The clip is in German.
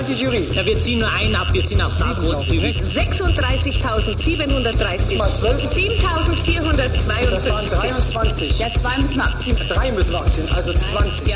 die Jury? Ja, wir ziehen nur einen ab, wir sind auch da großzügig. 36.730. Mal 12. 7.452. Das waren 23. Ja, 2 müssen wir abziehen. 3 müssen wir abziehen, also 20. Ja.